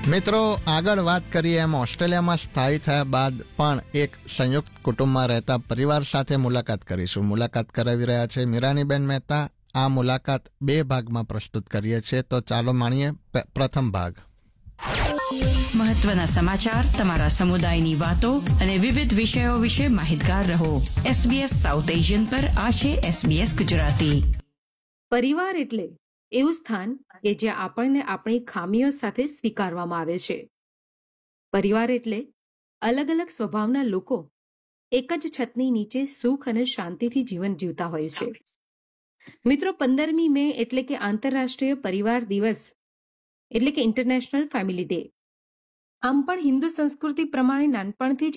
મિત્રો, આગળ વાત કરીએ એમ ઓસ્ટ્રેલિયામાં સ્થાયી થયા બાદ પણ એક સંયુક્ત કુટુંબમાં રહેતા પરિવાર સાથે મુલાકાત કરીશું. મુલાકાત કરાવી રહ્યા છે મીરાનીબેન મહેતા. આ મુલાકાત 2 ભાગમાં પ્રસ્તુત કરીએ છીએ, તો ચાલો માણીએ પ્રથમ ભાગ. મહત્વના સમાચાર, તમારા સમુદાયની વાતો અને વિવિધ વિષયો વિશે માહિતગાર રહો. SBS સાઉથ એશિયન પર આ છે SBS ગુજરાતી. પરિવાર એટલે એવું સ્થાન કે જ્યાં આપણને આપણી ખામીઓ સાથે સ્વીકારવામાં આવે છે. પરિવાર એટલે અલગ અલગ સ્વભાવના લોકો એક જ છતની નીચે સુખ અને શાંતિથી જીવન જીવતા હોય છે. મિત્રો, 15મી મે એટલે કે આંતરરાષ્ટ્રીય પરિવાર દિવસ એટલે કે ઇન્ટરનેશનલ ફેમિલી ડે. આમ પણ હિન્દુ સંસ્કૃતિ પ્રમાણે નાનપણથી જ